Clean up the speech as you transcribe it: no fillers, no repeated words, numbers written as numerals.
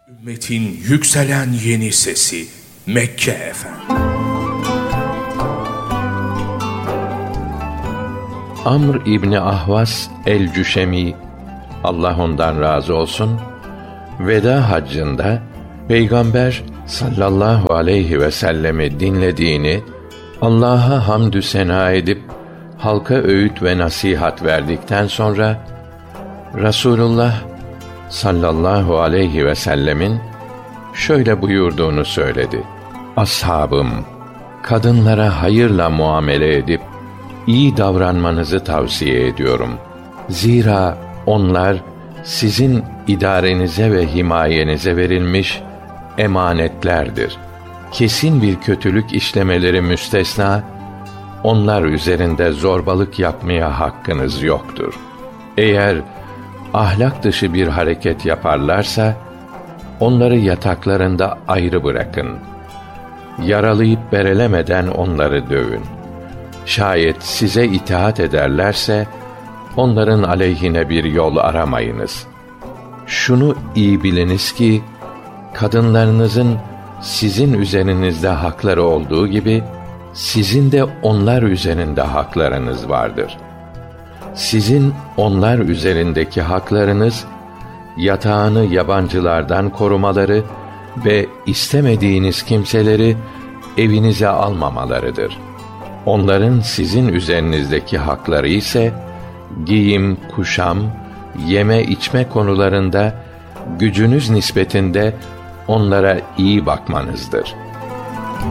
Ümmetin yükselen yeni sesi Mekke Efendi. Amr İbni Ahvas el-Cüşemi, Allah ondan razı olsun, veda haccında Peygamber sallallahu aleyhi ve sellemi dinlediğini, Allah'a hamdü sena edip halka öğüt ve nasihat verdikten sonra Resulullah sallallahu aleyhi ve sellemin şöyle buyurduğunu söyledi: Ashabım, kadınlara hayırla muamele edip iyi davranmanızı tavsiye ediyorum. Zira onlar sizin idarenize ve himayenize verilmiş emanetlerdir. Kesin bir kötülük işlemeleri müstesna, onlar üzerinde zorbalık yapmaya hakkınız yoktur. Eğer ahlak dışı bir hareket yaparlarsa, onları yataklarında ayrı bırakın. Yaralayıp berelemeden onları dövün. Şayet size itaat ederlerse, onların aleyhine bir yol aramayınız. Şunu iyi biliniz ki, kadınlarınızın sizin üzerinizde hakları olduğu gibi, sizin de onlar üzerinde haklarınız vardır. Sizin onlar üzerindeki haklarınız, yatağını yabancılardan korumaları ve istemediğiniz kimseleri evinize almamalarıdır. Onların sizin üzerinizdeki hakları ise, giyim, kuşam, yeme içme konularında, gücünüz nispetinde onlara iyi bakmanızdır.